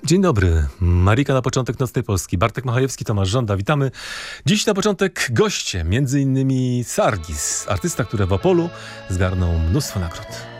Dzień dobry. Marika na początek Nocnej Polski. Bartek Machajewski, Tomasz Żąda. Witamy. Dziś na początek goście, między innymi Sargis, artysta, który w Opolu zgarnął mnóstwo nagród.